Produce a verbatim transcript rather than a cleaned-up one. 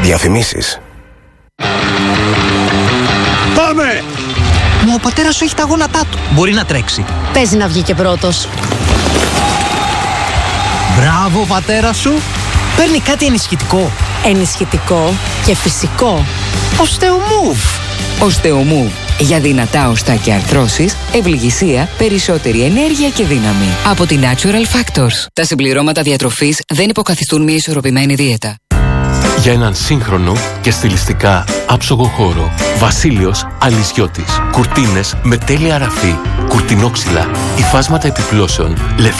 Διαφημίσεις. Πάμε! Μα ο πατέρας σου έχει τα γόνατά του. Μπορεί να τρέξει. Παίζει να βγει και πρώτος. Μπράβο, πατέρα σου. Παίρνει κάτι ενισχυτικό. Ενισχυτικό και φυσικό. Οστεομούβ. Οστεομούβ. Για δυνατά οστά και αρθρώσεις, ευληγησία, περισσότερη ενέργεια και δύναμη. Από τη Natural Factors. Τα συμπληρώματα διατροφής δεν υποκαθιστούν μια ισορροπημένη δίαιτα. Για έναν σύγχρονο και στιλιστικά άψογο χώρο. Βασίλειος Αλυσιώτης. Κουρτίνες με τέλεια αραφή, κουρτινόξυλα, υφάσματα επιπλώσεων, λευκά